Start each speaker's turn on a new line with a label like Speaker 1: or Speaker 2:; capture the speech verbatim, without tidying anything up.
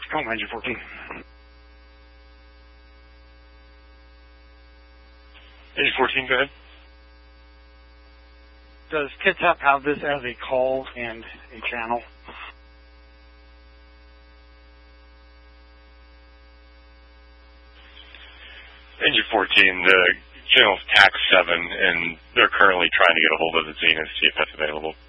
Speaker 1: Tacoma Engine fourteen.
Speaker 2: Engine fourteen, go ahead.
Speaker 1: Does Kitsap have this as a call and a channel?
Speaker 2: Engine fourteen, the channel's T A C seven, and they're currently trying to get a hold of the Zenith, see if that's available.